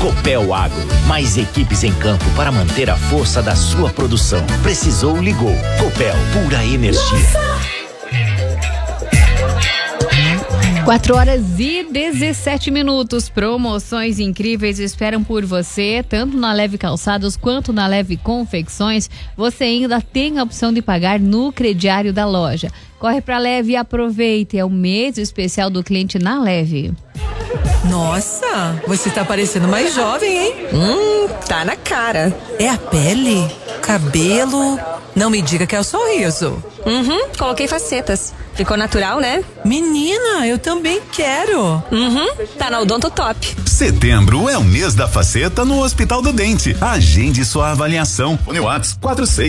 Copel Agro, mais equipes em campo para manter a força da sua produção. Precisou, ligou. Copel, pura energia. 4h17. Promoções incríveis esperam por você, tanto na Leve Calçados quanto na Leve Confecções. Você ainda tem a opção de pagar no crediário da loja. Corre pra Leve e aproveite, é o mês especial do cliente na Leve. Nossa, você tá parecendo mais jovem, hein? Tá na cara. É a pele? Cabelo? Não me diga que é o sorriso. Coloquei facetas. Ficou natural, né? Menina, eu também quero. Tá na Odonto Top. Setembro é o mês da faceta no Hospital do Dente. Agende sua avaliação. Fone WhatsApp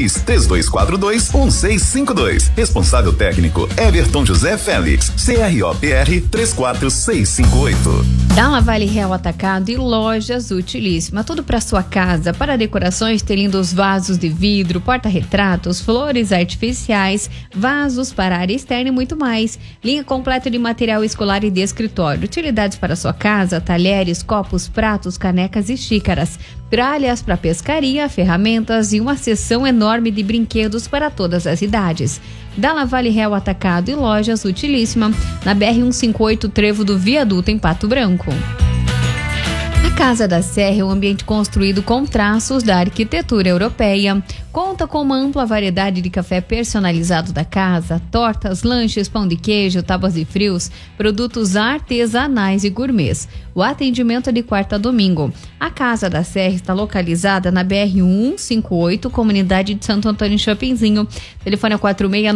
46-3242-1652. Responsável técnico Everton José Félix. CROPR 34658. Dá Vale Real Atacado e Lojas Utilíssima. Tudo para sua casa. Para decorações, tem lindos vasos de vidro, porta-retratos, flores artificiais, vasos para área externa e muito mais. Linha completa de material escolar e de escritório. Utilidades para sua casa, talheres, copos, pratos, canecas e xícaras. Tralhas para pescaria, ferramentas e uma seção enorme de brinquedos para todas as idades. Da Vale Real Atacado e Lojas Utilíssima, na BR-158, Trevo do Viaduto, em Pato Branco. A Casa da Serra é um ambiente construído com traços da arquitetura europeia. Conta com uma ampla variedade de café personalizado da casa, tortas, lanches, pão de queijo, tábuas de frios, produtos artesanais e gourmets. O atendimento é de quarta a domingo. A Casa da Serra está localizada na BR-158, comunidade de Santo Antônio Shoppingzinho. Telefone é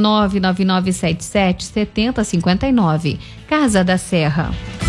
469-9977-7059. Casa da Serra.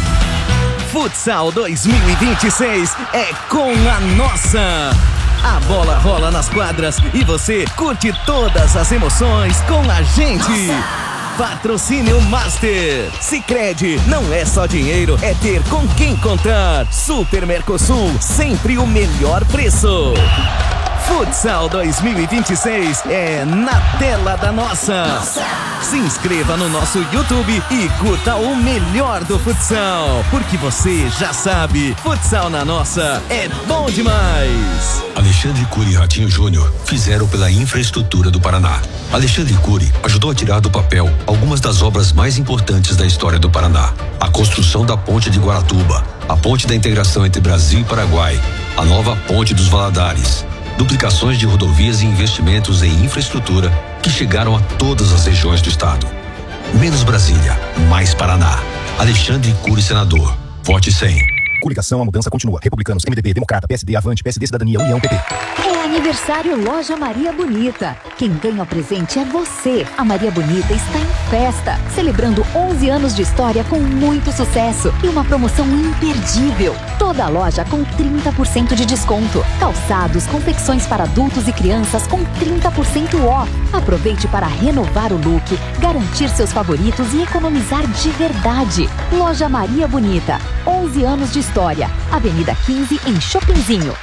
Futsal 2026 é com a nossa. A bola rola nas quadras e você curte todas as emoções com a gente. Patrocínio Master. Sicredi, não é só dinheiro, é ter com quem contar. Super Mercosul, sempre o melhor preço. Futsal 2026 é na tela da nossa. Se inscreva no nosso YouTube e curta o melhor do futsal, porque você já sabe, futsal na nossa é bom demais. Alexandre Cury e Ratinho Júnior fizeram pela infraestrutura do Paraná. Alexandre Cury ajudou a tirar do papel algumas das obras mais importantes da história do Paraná. A construção da ponte de Guaratuba, a ponte da integração entre Brasil e Paraguai, a nova ponte dos Valadares, duplicações de rodovias e investimentos em infraestrutura que chegaram a todas as regiões do estado. Menos Brasília, mais Paraná. Alexandre Cury, senador. Vote 100. Coligação, a mudança continua. Republicanos, MDB, Democrata, PSD, Avante, PSD, Cidadania, União, PP. É aniversário Loja Maria Bonita. Quem ganha o presente é você. A Maria Bonita está em festa, celebrando 11 anos de história com muito sucesso e uma promoção imperdível. Toda a loja com 30% de desconto. Calçados, confecções para adultos e crianças com 30% off. Aproveite para renovar o look, garantir seus favoritos e economizar de verdade. Loja Maria Bonita, 11 anos de história. Avenida 15, em Shoppingzinho.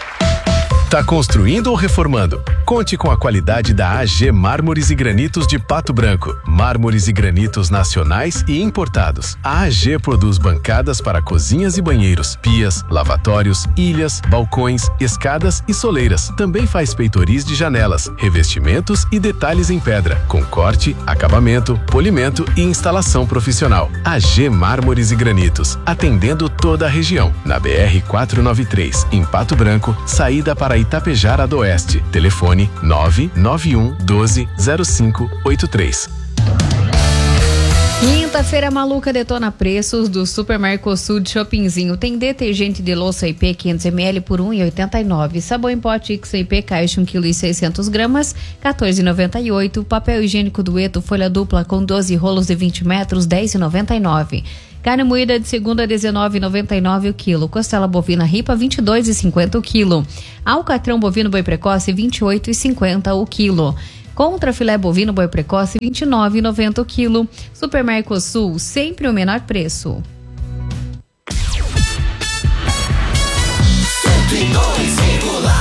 Tá construindo ou reformando? Conte com a qualidade da AG Mármores e Granitos de Pato Branco. Mármores e granitos nacionais e importados. A AG produz bancadas para cozinhas e banheiros, pias, lavatórios, ilhas, balcões, escadas e soleiras. Também faz peitoris de janelas, revestimentos e detalhes em pedra, com corte, acabamento, polimento e instalação profissional. AG Mármores e Granitos, atendendo toda a região. Na BR-493, em Pato Branco, saída para Itapejara do Oeste. Telefone 991 12 0583. Quinta-feira maluca detona preços do Super Mercosul de Shoppingzinho. Tem detergente de louça IP 500ml por R$ 1,89. Sabão em pote XIP caixa 1,6 kg, R$ 14,98. Papel higiênico Dueto folha dupla com 12 rolos de 20 metros, R$ 10,99. Carne moída de segunda, R$ 19,99 o quilo. Costela bovina ripa, R$ 22,50 o quilo. Alcatrão bovino boi precoce, R$ 28,50 o quilo. Contra filé bovino boi precoce, R$ 29,90 o quilo. Super Mercosul, sempre o menor preço. 102,9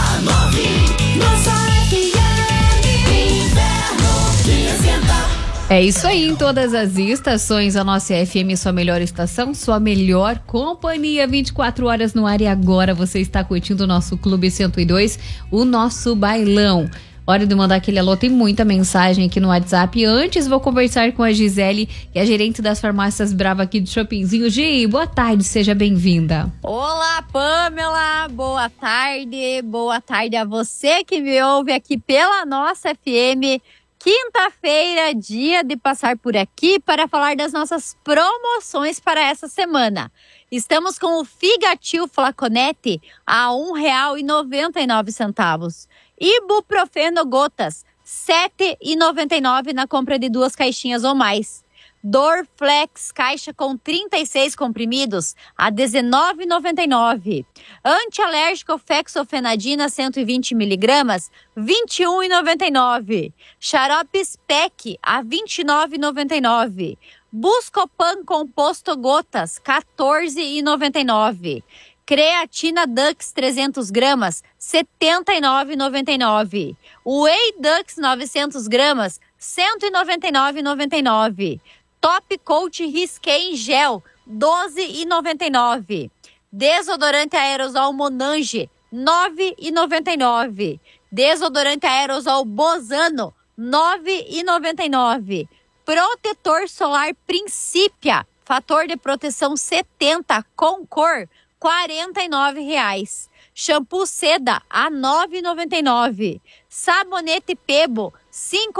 Nossa FM, inverno que esquenta. É isso aí, em todas as estações, a nossa FM, sua melhor estação, sua melhor companhia, 24 horas no ar. E agora você está curtindo o nosso Clube 102, o nosso bailão. Hora de mandar aquele alô, tem muita mensagem aqui no WhatsApp. Antes vou conversar com a Gisele, que é gerente das farmácias Brava aqui do Shoppingzinho. Gi, boa tarde, seja bem-vinda. Olá, Pamela, boa tarde a você que me ouve aqui pela nossa FM. Quinta-feira, dia de passar por aqui para falar das nossas promoções para essa semana. Estamos com o Figatil Flaconete a R$ 1,99. Ibuprofeno gotas, R$ 7,99 na compra de 2 caixinhas ou mais. Dorflex, caixa com 36 comprimidos, a R$ 19,99. Antialérgico Fexofenadina, 120 miligramas, R$ 21,99. Xaropes PEC, a R$ 29,99. Buscopan composto gotas, R$ 14,99. Creatina Dux 300 gramas, R$ 79,99. Whey Dux 900 gramas, R$ 199,99. Top Coat Risqué em gel, R$ 12,99. Desodorante aerosol Monange, R$ 9,99. Desodorante aerosol Bozano, R$ 9,99. Protetor solar Principia, fator de proteção 70 com cor, R$ 49,00. Shampoo Seda a R$ 9,99. Sabonete Pebo, R$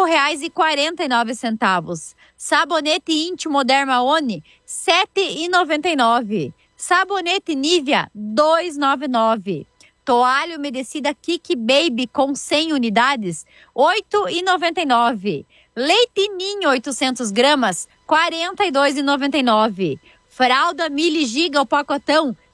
5,49. Sabonete íntimo Dermaone, R$ 7,99. Sabonete Nivea, R$ 2,99. Toalha umedecida Kiki Baby com 100 unidades, R$ 8,99. Leite Ninho 800 gramas, R$ 42,99. Fralda Mili Giga o pacotão, R$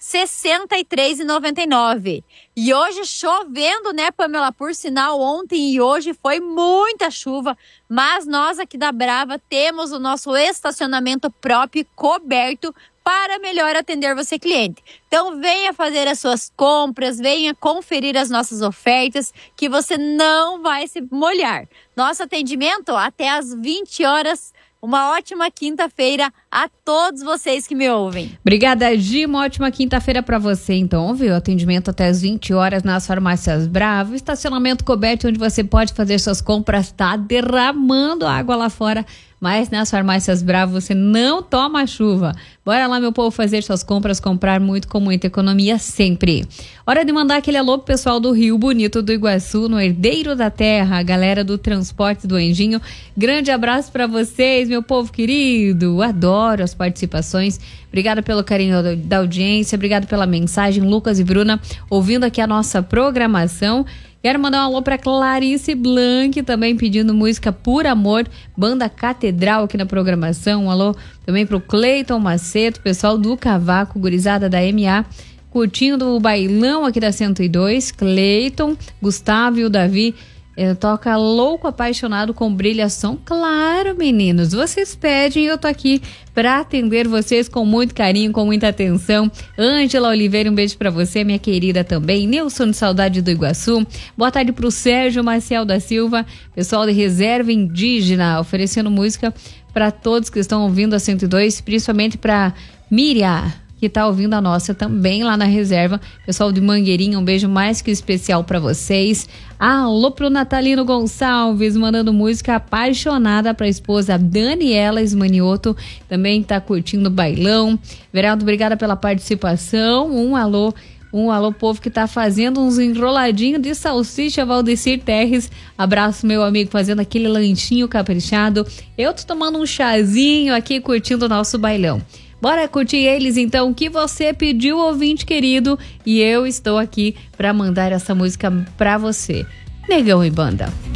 63,99. E hoje chovendo, né, Pamela? Por sinal, ontem e hoje foi muita chuva, mas nós aqui da Brava temos o nosso estacionamento próprio coberto para melhor atender você, cliente. Então venha fazer as suas compras, venha conferir as nossas ofertas, que você não vai se molhar. Nosso atendimento até às 20 horas. Uma ótima quinta-feira a todos vocês que me ouvem. Obrigada, Gi. Uma ótima quinta-feira para você, então, viu? Atendimento até as 20 horas nas farmácias Bravo. Estacionamento coberto onde você pode fazer suas compras. Tá derramando água lá fora, mas nas farmácias Bravo você não toma chuva. Bora lá, meu povo, fazer suas compras, comprar muito com muita economia sempre. Hora de mandar aquele alô pro pessoal do Rio Bonito do Iguaçu, no Herdeiro da Terra, a galera do Transporte do Anjinho. Grande abraço para vocês, meu povo querido. Adoro as participações. Obrigada pelo carinho da audiência, obrigada pela mensagem, Lucas e Bruna, ouvindo aqui a nossa programação. Quero mandar um alô para Clarice Blanc, também pedindo música Por Amor, banda Catedral aqui na programação. Um alô também pro Cleiton Maceto, pessoal do Cavaco, gurizada da MA, curtindo o bailão aqui da 102. Cleiton, Gustavo e o Davi. Toca Louco Apaixonado com Brilhação. Claro, meninos, vocês pedem e eu tô aqui para atender vocês com muito carinho, com muita atenção. Ângela Oliveira, um beijo para você, minha querida também. Nilson de Saudade do Iguaçu. Boa tarde pro Sérgio Maciel da Silva, pessoal de Reserva Indígena, oferecendo música para todos que estão ouvindo a 102, principalmente para Miriam, que tá ouvindo a nossa também lá na reserva. Pessoal de Mangueirinha, um beijo mais que especial para vocês. Alô pro Natalino Gonçalves, mandando música Apaixonada pra esposa Daniela Esmanioto, também tá curtindo o bailão. Veraldo, obrigada pela participação. Um alô, povo que tá fazendo uns enroladinhos de salsicha, Valdecir Terres. Abraço, meu amigo, fazendo aquele lanchinho caprichado. Eu tô tomando um chazinho aqui, curtindo o nosso bailão. Bora curtir eles, então, que você pediu, ouvinte querido, e eu estou aqui para mandar essa música para você. Negão e Banda.